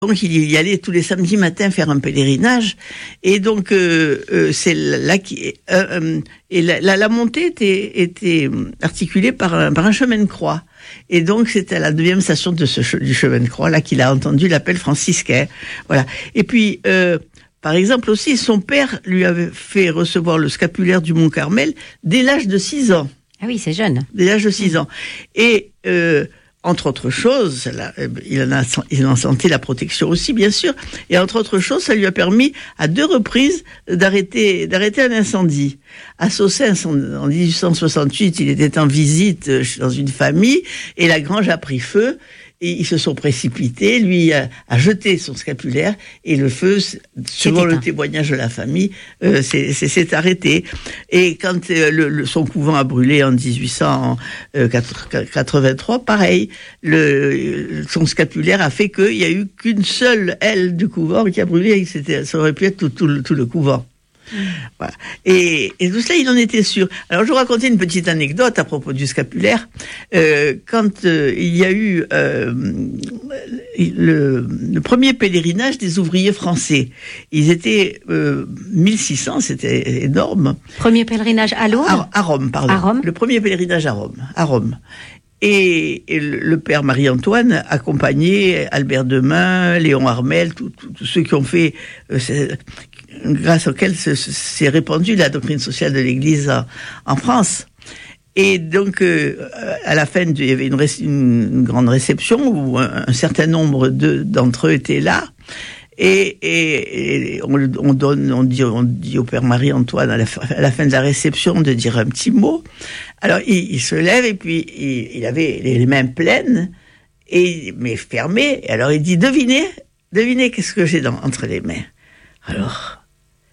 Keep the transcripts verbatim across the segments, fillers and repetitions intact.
Donc il y allait tous les samedis matins faire un pèlerinage, et donc euh, euh, c'est là qui euh, euh, et la, la, la montée était, était articulée par un, par un chemin de croix, et donc c'était à la deuxième station de ce du chemin de croix là qu'il a entendu l'appel franciscain, voilà. Et puis euh, par exemple aussi, son père lui avait fait recevoir le scapulaire du Mont Carmel dès l'âge de six ans. Ah oui, c'est jeune. Dès l'âge de six ans, et euh, entre autres choses, là, il en a, il en a senti la protection aussi, bien sûr. Et entre autres choses, ça lui a permis à deux reprises d'arrêter, d'arrêter un incendie. À Saussens, en dix-huit cent soixante-huit, il était en visite dans une famille et la grange a pris feu. Et ils se sont précipités, lui a, a jeté son scapulaire et le feu, selon le témoignage de la famille, euh, s'est, s'est arrêté. Et quand euh, le, le, son couvent a brûlé en dix-huit cent quatre-vingt-trois, pareil, le, son scapulaire a fait qu'il n'y a eu qu'une seule aile du couvent qui a brûlé. C'était, ça aurait pu être tout, tout, le, tout le couvent. Voilà. Et, et tout cela, il en était sûr. Alors, je vous racontais une petite anecdote à propos du scapulaire. Euh, quand euh, il y a eu euh, le, le premier pèlerinage des ouvriers français, ils étaient euh, mille six cents, c'était énorme. Premier pèlerinage à Lourdes ? À, à Rome, pardon. À Rome. Le premier pèlerinage à Rome. À Rome. Et, et le père Marie-Antoine accompagnait Albert Demain, Léon Harmel, tous ceux qui ont fait, euh, grâce auxquels s'est répandue la doctrine sociale de l'Église en, en France. Et donc, euh, à la fin, il y avait une, une, une grande réception où un, un certain nombre de, d'entre eux étaient là. Et, et, et on, on donne, on dit, on dit au père Marie-Antoine à la, à la fin de la réception de dire un petit mot. Alors il, il se lève et puis il, il avait les mains pleines et mais fermées. Et alors il dit devinez, devinez qu'est-ce que j'ai dans, entre les mains. Alors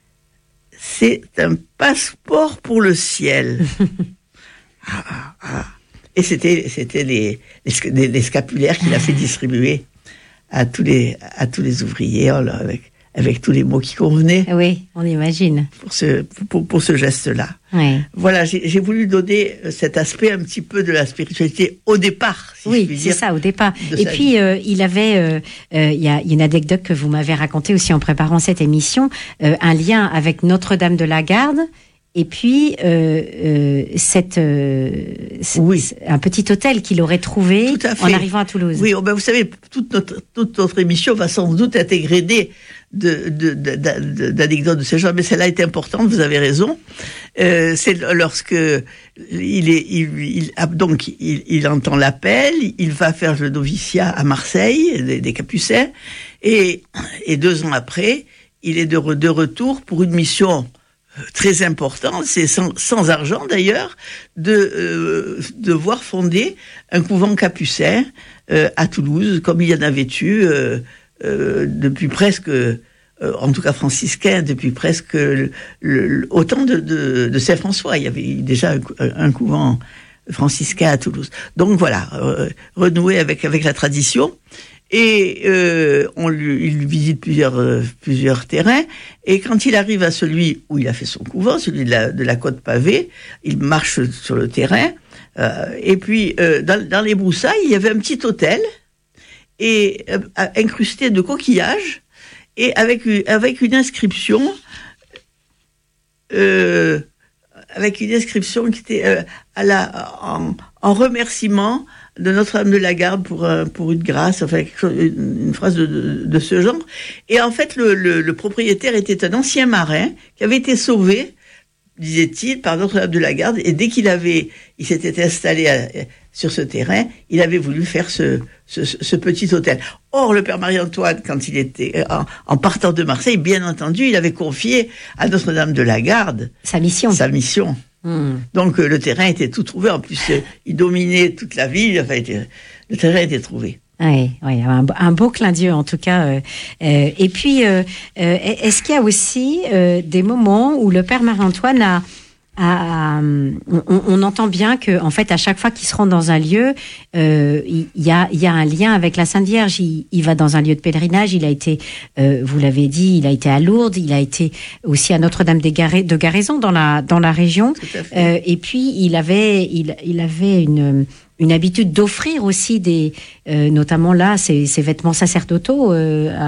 c'est un passeport pour le ciel. ah, ah, ah. Et c'était c'était les les, les scapulaires qu'il a fait distribuer à tous les à tous les ouvriers alors, avec avec tous les mots qui convenaient. Oui, on imagine. Pour ce pour, pour ce geste-là. Oui. Voilà, j'ai, j'ai voulu donner cet aspect un petit peu de la spiritualité au départ. Si oui, je puis c'est dire, ça, au départ. Et sa puis euh, il avait, il euh, euh, y a une anecdote que vous m'avez racontée aussi en préparant cette émission, euh, un lien avec Notre-Dame de la Garde. Et puis, euh, euh, cette, euh, oui. un petit hôtel qu'il aurait trouvé en arrivant à Toulouse. Oui, oh ben vous savez, toute notre, toute notre émission va sans doute être ingrédée de, de, de, de, d'anecdotes de ce genre, mais celle-là est importante, vous avez raison. Euh, c'est lorsque il est, il, il, donc, il, il entend l'appel, il va faire le noviciat à Marseille, des, des Capucins, et, et deux ans après, il est de, de retour pour une mission très important, c'est sans, sans argent d'ailleurs, de euh, devoir fonder un couvent capucin euh, à Toulouse, comme il y en avait eu euh, euh, depuis presque, euh, en tout cas franciscain, depuis presque le, le, au temps de, de, de Saint-François. Il y avait déjà un, un couvent franciscain à Toulouse. Donc voilà, euh, renouer avec, avec la tradition. Et euh, on lui, il visite plusieurs euh, plusieurs terrains. Et quand il arrive à celui où il a fait son couvent, celui de la, de la Côte Pavée, il marche sur le terrain. Euh, et puis euh, dans, dans les broussailles, il y avait un petit hôtel et euh, incrusté de coquillages et avec avec une inscription, euh, avec une inscription qui était euh, à la en, en remerciement de Notre-Dame de la Garde pour euh, pour une grâce, enfin quelque chose, une, une phrase de, de, de ce genre. Et en fait, le, le, le propriétaire était un ancien marin qui avait été sauvé, disait-il, par Notre-Dame de la Garde. Et dès qu'il avait, il s'était installé à, sur ce terrain, il avait voulu faire ce, ce, ce petit hôtel. Or, le père Marie-Antoine, quand il était en, en partant de Marseille, bien entendu, il avait confié à Notre-Dame de la Garde sa mission. Sa mission. Mmh. Donc euh, le terrain était tout trouvé. En plus, euh, il dominait toute la ville. Enfin, était, le terrain était trouvé. Oui, oui, un, un beau clin d'œil en tout cas. Euh, euh, et puis, euh, euh, est-ce qu'il y a aussi euh, des moments où le père Marie-Antoine a à, on, on entend bien que, en fait, à chaque fois qu'il se rend dans un lieu, euh, il y a, il y a un lien avec la Sainte Vierge. Il, il va dans un lieu de pèlerinage. Il a été, euh, vous l'avez dit, il a été à Lourdes. Il a été aussi à Notre-Dame des Garé- de Garaison dans la dans la région. Euh, et puis il avait, il, il avait une une habitude d'offrir aussi des, euh, notamment là, ses, ses vêtements sacerdotaux euh,